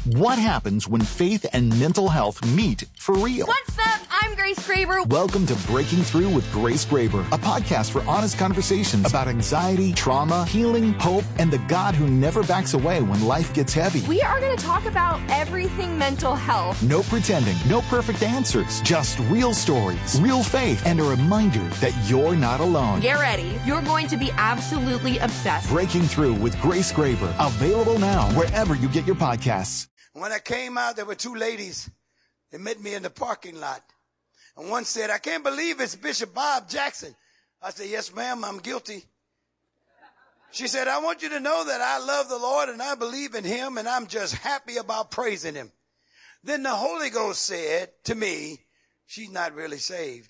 What happens when faith and mental health meet for real? What's up? I'm Grace Graber. Welcome to Breaking Through with Grace Graber, a podcast for honest conversations about anxiety, trauma, healing, hope, and the God who never backs away when life gets heavy. We are going to talk about everything mental health. No pretending, no perfect answers, just real stories, real faith, and a reminder that you're not alone. Get ready. You're going to be absolutely obsessed. Breaking Through with Grace Graber, available now wherever you get your podcasts. When I came out, there were two ladies that met me in the parking lot. And one said, "I can't believe it's Bishop Bob Jackson." I said, "Yes, ma'am, I'm guilty." She said, "I want you to know that I love the Lord and I believe in him and I'm just happy about praising him." Then the Holy Ghost said to me, "She's not really saved."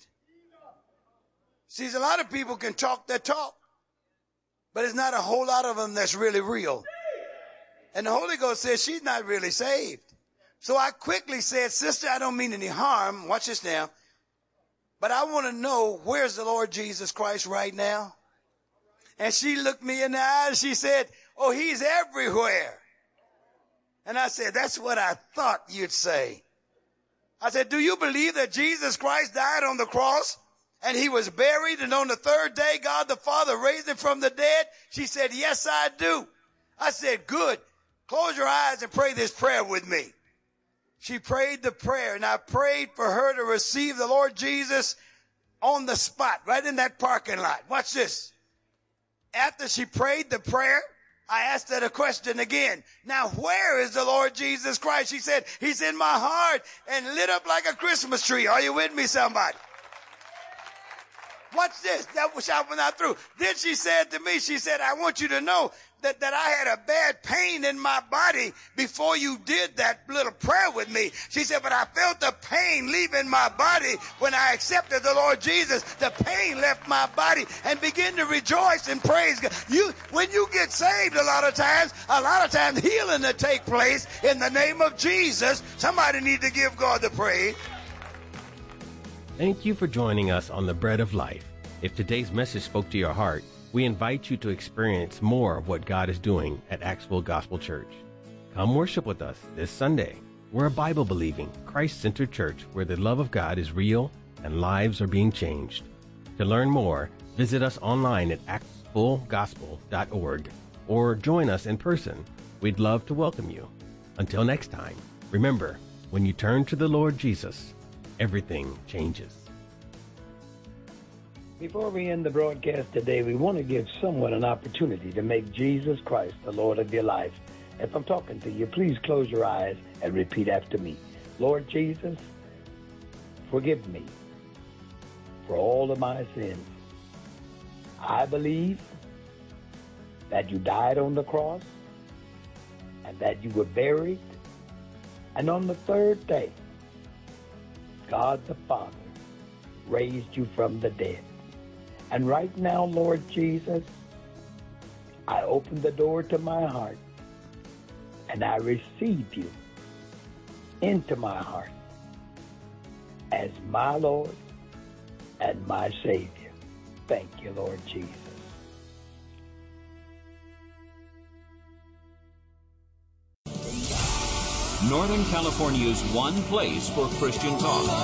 See, a lot of people can talk their talk, but it's not a whole lot of them that's really real. And the Holy Ghost says she's not really saved. So I quickly said, "Sister, I don't mean any harm." Watch this now. "But I want to know, where's the Lord Jesus Christ right now?" And she looked me in the eyes. She said, "Oh, he's everywhere." And I said, "That's what I thought you'd say." I said, "Do you believe that Jesus Christ died on the cross and he was buried and on the third day God the Father raised him from the dead?" She said, "Yes, I do." I said, "Good. Close your eyes and pray this prayer with me." She prayed the prayer, and I prayed for her to receive the Lord Jesus on the spot, right in that parking lot. Watch this. After she prayed the prayer, I asked her the question again. "Now, where is the Lord Jesus Christ?" She said, "He's in my heart and lit up like a Christmas tree." Are you with me, somebody? Watch this. That was shouting out through. Then she said to me, she said, "I want you to know that I had a bad pain in my body before you did that little prayer with me." She said, "But I felt the pain leaving my body when I accepted the Lord Jesus. The pain left my body and began to rejoice and praise God." When you get saved, a lot of times healing will take place in the name of Jesus. Somebody need to give God the praise. Thank you for joining us on The Bread of Life. If today's message spoke to your heart, we invite you to experience more of what God is doing at Axville Gospel Church. Come worship with us this Sunday. We're a Bible-believing, Christ-centered church where the love of God is real and lives are being changed. To learn more, visit us online at axvillegospel.org or join us in person. We'd love to welcome you. Until next time, remember, when you turn to the Lord Jesus, everything changes. Before we end the broadcast today, we want to give someone an opportunity to make Jesus Christ the Lord of your life. If I'm talking to you, please close your eyes and repeat after me. "Lord Jesus, forgive me for all of my sins. I believe that you died on the cross and that you were buried, and on the third day, God the Father raised you from the dead. And right now, Lord Jesus, I open the door to my heart and I receive you into my heart as my Lord and my Savior. Thank you, Lord Jesus." Northern California's one place for Christian talk.